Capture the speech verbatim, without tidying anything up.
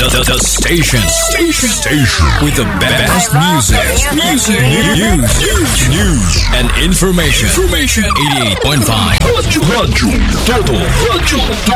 the, the station. Station. Station. With the best music. Music. News. News. News. And information. Information. eighty-eight point five. Rádio. Rádio. Todo. Rádio.